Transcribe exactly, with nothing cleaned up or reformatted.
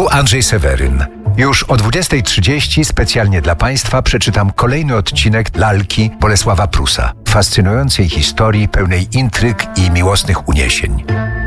Tu Andrzej Seweryn. Już o dwudziestej trzydzieści specjalnie dla Państwa przeczytam kolejny odcinek Lalki Bolesława Prusa, fascynującej historii pełnej intryg i miłosnych uniesień.